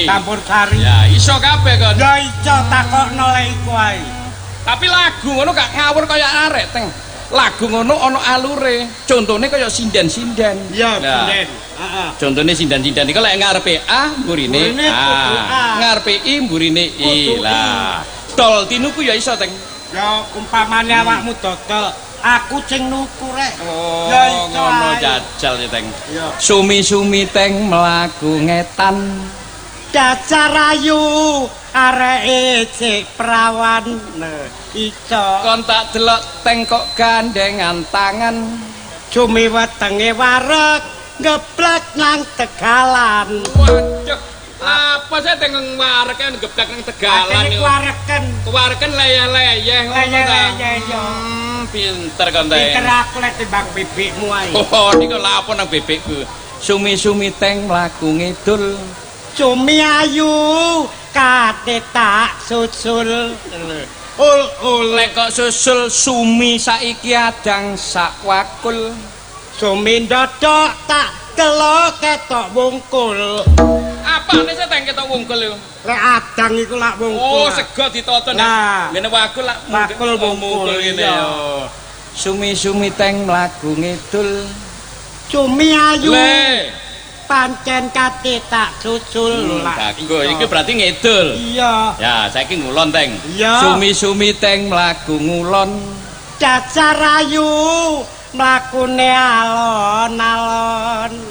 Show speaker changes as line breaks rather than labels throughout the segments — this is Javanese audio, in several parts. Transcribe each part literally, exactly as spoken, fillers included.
Campursari.
Ya iso kabeh kon.
Ya iso takokno lek iku ae.
Tapi lagu ngono gak ngawur kaya arek, Teng. Lagu ngono ana alure. Contone kaya sinden-sinden.
Iya, sinden. Heeh.
Contone sinden-sinden iki lek ngarepe A mburine A. Ngarepe I mburine I. Lah, dol tinuku ya iso, Teng.
Ya umpamane awakmu dodol, aku sing nuku rek.
Oh,
ya iso
ngono
ae.
jajal ya, Teng.
Iya.
Sumi-sumi Teng mlaku ngetan.
Dasar ayu areke cek perawan. Nah, iso.
Kon tak delok Teng kok gandengan tangan.
Cumi wetenge wareg ngeblek nang Tegalan.
Waduh, apa sih Teng wareken geblek nang Tegalan
iki? Wareken.
Wareken leyeh-leyeh ngono ta.
Leyeh-leyeh yo.
Hmm, pinter kon Teng.
Pinter aku lek timbang bebekmu ae.
Oh, niku lha apa nang bebekku. Sumi-sumi Teng mlaku ngidul.
Cumi ayu kate tak susul. Ul ul
Lek kok susul sumi saiki adang sak wakul.
Sumi ndodok tak kelo ketok wungkul.
Apane sih Teng ketok wungkul yo?
Lek adang iku lak wungkul.
Oh, sego ditoton.
Nah,
ngene wakul lak
wakul wungkul
ngene yo. Sumi-sumi Teng mlaku ngidul.
Cumi ayu.
Le.
Pancen kate tak susul lak.
Kanggo iki berarti ngidul.
Iya.
Ya, saiki ngulon Teng.
Iya.
Sumi-sumi Teng mlaku ngulon.
Dasar ayu mlakune alon-alon.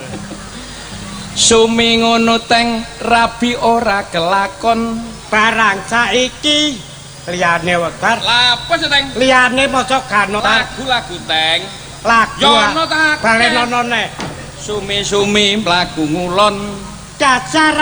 Sumi ngono Teng rabi ora kelakon.
Barang saiki liyane wedar.
Lah apa sih Teng?
Liyane mosok gano
Lagu-lagu Teng.
lagu.
Yo ono ta.
Balenono nek.
Sumi-sumi mlaku ngulon.
Dasar